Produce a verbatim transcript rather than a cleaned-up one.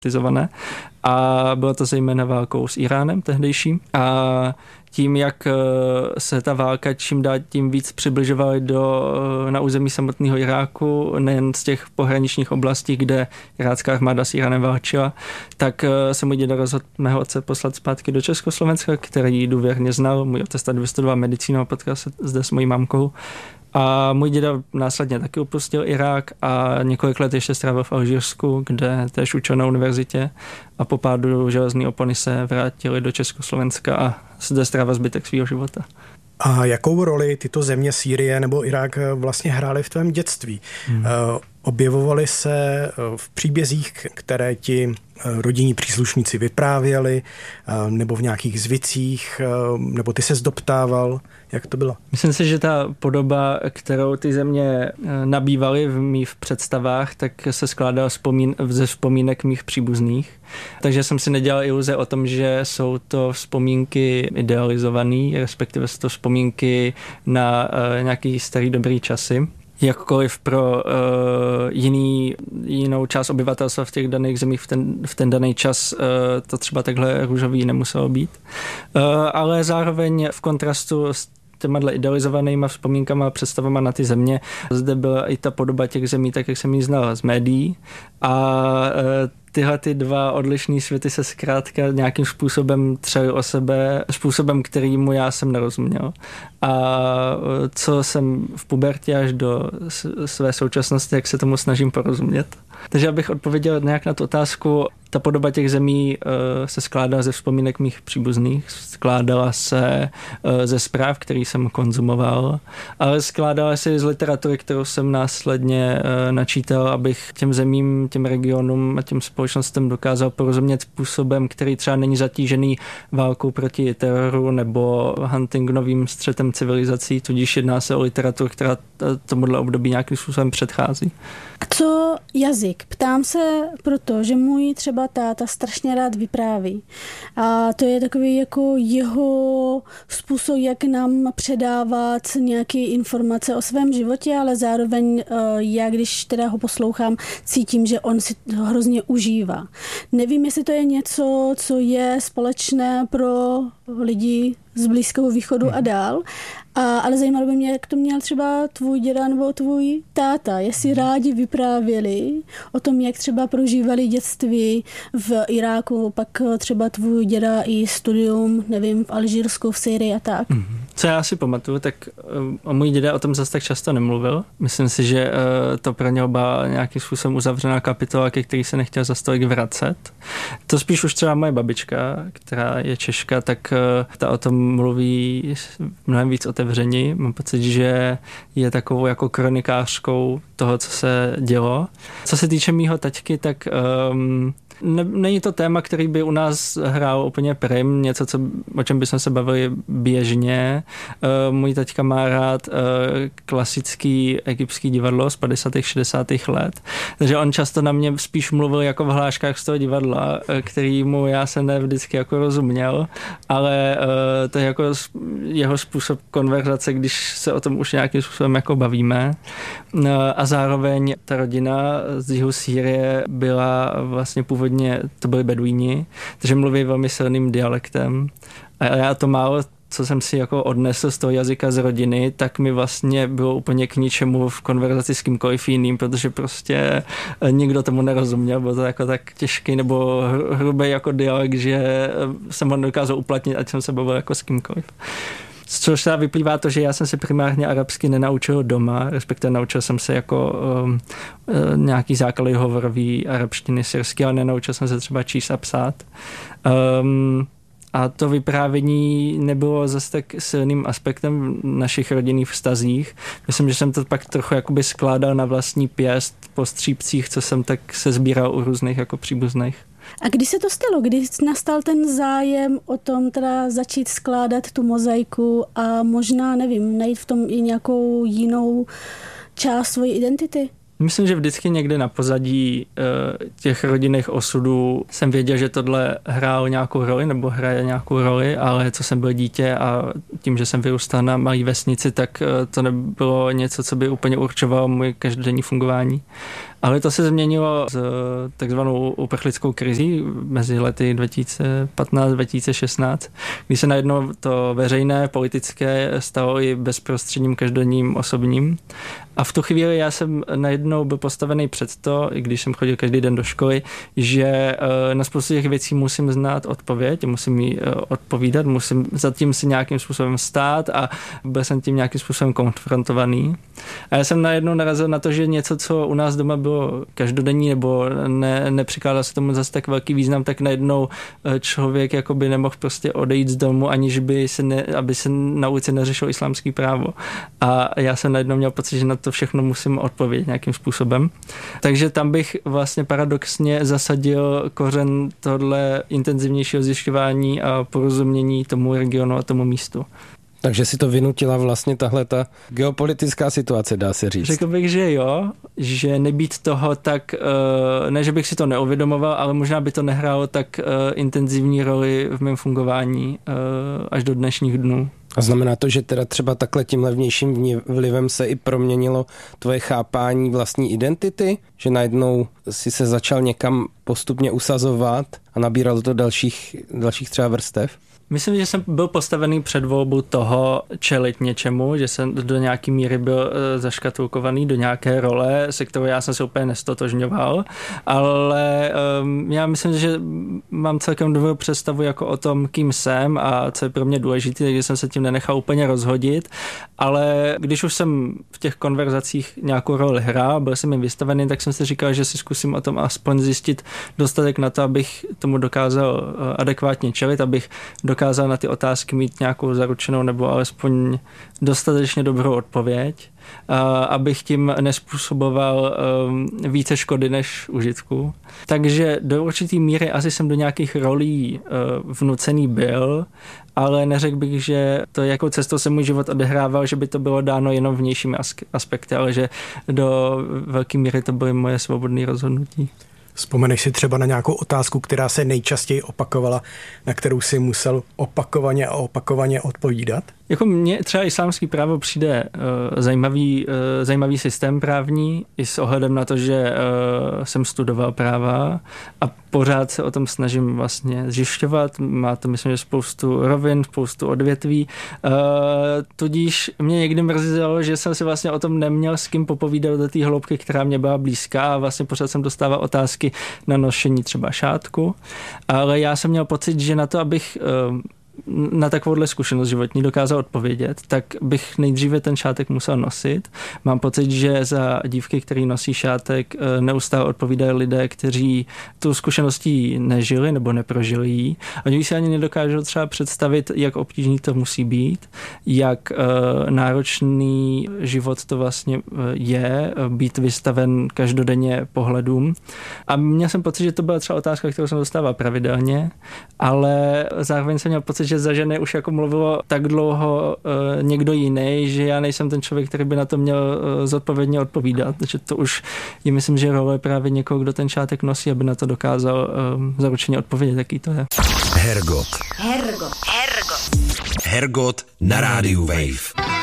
politizované. A bylo to zejména válkou s Iránem tehdejším. A tím, jak se ta válka čím dál tím víc přibližovala do, na území samotného Iráku, nejen z těch pohraničních oblastí, kde irácká armáda s Iránem válčila, tak se můj děda rozhodl mého otce poslat zpátky do Československa, který důvěrně znal. Můj otec tady vystudoval medicínu a potkal se zde s mojí mamkou. A můj děda následně taky opustil Irák a několik let ještě strávil v Alžírsku, kde též učil na univerzitě a po pádu železné opony se vrátili do Československa a zde strávil zbytek svého života. A jakou roli tyto země, Sýrie nebo Irák, vlastně hrály v tvém dětství? Hmm. Objevovaly se v příbězích, které ti rodinní příslušníci vyprávěli, nebo v nějakých zvicích, nebo ty se zdoptával? Jak to bylo? Myslím si, že ta podoba, kterou ty země nabývaly v mých představách, tak se skládala vzpomín, ze vzpomínek mých příbuzných. Takže jsem si nedělal iluze o tom, že jsou to vzpomínky idealizované, respektive jsou to vzpomínky na uh, nějaký starý dobrý časy. Jakkoliv pro uh, jiný, jinou část obyvatelstva v těch daných zemích v ten, v ten daný čas uh, to třeba takhle růžový nemuselo být. Uh, ale zároveň v kontrastu s těma idealizovanýma vzpomínkama a představama na ty země. Zde byla i ta podoba těch zemí, tak jak jsem ji znal z médií. A tyhle ty dva odlišný světy se zkrátka nějakým způsobem třeli o sebe, způsobem, kterýmu já jsem nerozuměl. A co jsem v pubertě až do své současnosti, jak se tomu snažím porozumět. Takže abych odpověděl nějak na tu otázku, ta podoba těch zemí uh, se skládala ze vzpomínek mých příbuzných, skládala se uh, ze zpráv, který jsem konzumoval, ale skládala se i z literatury, kterou jsem následně uh, načítal, abych těm zemím, těm regionům a těm společnostem dokázal porozumět způsobem, který třeba není zatížený válkou proti teroru nebo huntingovým střetem civilizací, tudíž jedná se o literaturu, která tomuhle období nějakým způsobem předchází. A co jazyk? Ptám se proto, že můj třeba táta strašně rád vypráví. A to je takový jako jeho způsob, jak nám předávat nějaké informace o svém životě, ale zároveň já, když teda ho poslouchám, cítím, že on si to hrozně užívá. Nevím, jestli to je něco, co je společné pro lidi z Blízkého východu a dál, a, ale zajímalo by mě, jak to měl třeba tvůj děda nebo tvůj táta, jestli rádi vyprávěli o tom, jak třeba prožívali dětství v Iráku, pak třeba tvůj děda i studium, nevím, v Alžírsku, v Sýrii a tak. Co já si pamatuju, tak o můj děda o tom zase tak často nemluvil. Myslím si, že to pro něho byla nějakým způsobem uzavřená kapitola, ke který se nechtěl zase tolik vracet. To spíš už třeba moje babička, která je Češka, tak ta o tom mluví mnohem víc otevření. Mám pocit, že je takovou jako kronikářkou toho, co se dělo. Co se týče mýho taťky, tak um, ne, není to téma, který by u nás hrál úplně prim, něco, co, o čem bychom se bavili běžně. Uh, můj taťka má rád uh, klasický egyptský divadlo z padesátých šedesátých let, takže on často na mě spíš mluvil jako v hláškách z toho divadla, kterýmu já se ne vždycky jako rozuměl, ale uh, to je jako jeho způsob konverzace, když se o tom už nějakým způsobem jako bavíme. Uh, a zároveň ta rodina z jihu Sýrie byla vlastně původně, to byli beduíni, takže mluví velmi silným dialektem. A já to málo, co jsem si jako odnesl z toho jazyka z rodiny, tak mi vlastně bylo úplně k ničemu v konverzaci s kýmkoliv jiným, protože prostě nikdo tomu nerozuměl, bylo to jako tak těžký nebo hrubý jako dialekt, že jsem ho nedokázal uplatnit, ať jsem se bavil jako s kýmkoliv. Z což se vyplývá to, že já jsem se primárně arabsky nenaučil doma, respektive naučil jsem se jako um, nějaký základy hovorový arabštiny, syrsky, ale nenaučil jsem se třeba číst a psát. Um, A to vyprávění nebylo zase tak silným aspektem v našich rodinných vztazích. Myslím, že jsem to pak trochu jakoby skládal na vlastní pěst po střípcích, co jsem tak se sbíral u různých jako příbuzných. A kdy se to stalo? Kdy nastal ten zájem o tom teda začít skládat tu mozaiku a možná, nevím, najít v tom i nějakou jinou část svojí identity? Myslím, že vždycky někde na pozadí uh, těch rodinných osudů jsem věděl, že tohle hrálo nějakou roli nebo hraje nějakou roli, ale co jsem byl dítě a tím, že jsem vyrůstal na malé vesnici, tak uh, to nebylo něco, co by úplně určovalo můj každodenní fungování. Ale to se změnilo s takzvanou uprchlickou krizí mezi lety dva tisíce patnáct dva tisíce šestnáct, kdy se najednou to veřejné, politické stalo i bezprostředním každodenním osobním. A v tu chvíli já jsem najednou byl postavený před to, i když jsem chodil každý den do školy, že na spoustu těch věcí musím znát odpověď, musím jí odpovídat, musím zatím si nějakým způsobem stát a byl jsem tím nějakým způsobem konfrontovaný. A já jsem najednou narazil na to, že něco, co u nás doma bylo každodenní nebo ne, nepřikládal se tomu zase tak velký význam, tak najednou člověk jakoby nemohl prostě odejít z domu, aniž by se, ne, aby se na ulici neřešilo islámský právo. A já jsem najednou měl pocit, že na to všechno musím odpovědět nějakým způsobem. Takže tam bych vlastně paradoxně zasadil kořen tohle intenzivnějšího zjišťování a porozumění tomu regionu a tomu místu. Takže si to vynutila vlastně tahle ta geopolitická situace, dá se říct. Řekl bych, že jo, že nebýt toho tak, ne, že bych si to neuvědomoval, ale možná by to nehrálo tak intenzivní roli v mém fungování až do dnešních dnů. A znamená to, že teda třeba takhle tím levnějším vlivem se i proměnilo tvoje chápání vlastní identity? Že najednou si se začal někam postupně usazovat a nabíral to dalších, dalších třeba vrstev? Myslím, že jsem byl postavený před volbu toho čelit něčemu, že jsem do nějaký míry byl zaškatulkovaný do nějaké role, se kterou já jsem se úplně nestotožňoval, ale um, já myslím, že mám celkem dobrou představu jako o tom, kým jsem a co je pro mě důležité, takže jsem se tím nenechal úplně rozhodit, ale když už jsem v těch konverzacích nějakou roli hrál, byl jsem jim vystavený, tak jsem si říkal, že si zkusím o tom aspoň zjistit dostatek na to, abych tomu dokázal adekvátně čelit, abych dokázal dokázal na ty otázky mít nějakou zaručenou nebo alespoň dostatečně dobrou odpověď, abych tím nespůsoboval více škody než užitku. Takže do určitý míry asi jsem do nějakých rolí vnucený byl, ale neřekl bych, že to, jakou cestou se můj život odehrával, že by to bylo dáno jenom vnějšími aspekty, ale že do velké míry to byly moje svobodné rozhodnutí. Vzpomeneš si třeba na nějakou otázku, která se nejčastěji opakovala, na kterou si musel opakovaně a opakovaně odpovídat? Jako mně třeba islámský právo přijde uh, zajímavý, uh, zajímavý systém právní, i s ohledem na to, že uh, jsem studoval práva a pořád se o tom snažím vlastně zjišťovat. Má to, myslím, že spoustu rovin, spoustu odvětví. Uh, tudíž mě někdy mrzelo, že jsem si vlastně o tom neměl s kým popovídat do té hloubky, která mě byla blízká a vlastně pořád jsem dostával otázky na nošení třeba šátku. Ale já jsem měl pocit, že na to, abych uh, na takovouhle zkušenost životní dokázal odpovědět, tak bych nejdříve ten šátek musel nosit. Mám pocit, že za dívky, který nosí šátek, neustále odpovídají lidé, kteří tu zkušeností nežili nebo neprožili ji. Oni si ani nedokážou třeba představit, jak obtížný to musí být, jak náročný život to vlastně je, být vystaven každodenně pohledům. A měl jsem pocit, že to byla třeba otázka, kterou jsem dostával pravidelně, ale zároveň jsem měl pocit, že za ženy už jako mluvilo tak dlouho uh, někdo jiný, že já nejsem ten člověk, který by na to měl uh, zodpovědně odpovídat. Takže to už je, myslím, že role právě někoho, kdo ten šátek nosí, aby na to dokázal um, zaručeně odpovědět, jaký to je. Hergot. Hergot. Hergot. Hergot na rádiu Wave.